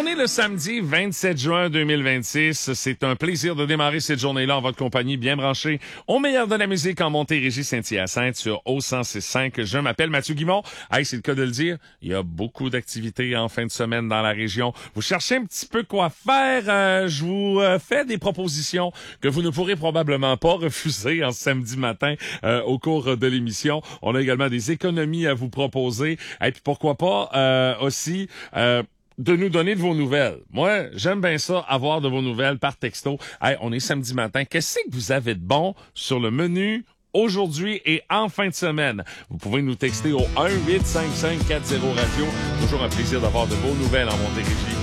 On est le samedi 27 juin 2026. C'est un plaisir de démarrer cette journée-là en votre compagnie, bien branchée au meilleur de la musique en Montérégie Saint-Hyacinthe sur O106.5. Je m'appelle Mathieu Guimond. Hey, c'est le cas de le dire, il y a beaucoup d'activités en fin de semaine dans la région. Vous cherchez un petit peu quoi faire? Je vous fais des propositions que vous ne pourrez probablement pas refuser en samedi matin au cours de l'émission. On a également des économies à vous proposer. Et puis pourquoi pas aussi... de nous donner de vos nouvelles. Moi, j'aime bien ça, avoir de vos nouvelles par texto. Hey, on est samedi matin. Qu'est-ce que vous avez de bon sur le menu aujourd'hui et en fin de semaine? Vous pouvez nous texter au 1-855-40-radio. Toujours un plaisir d'avoir de vos nouvelles en Montérégie.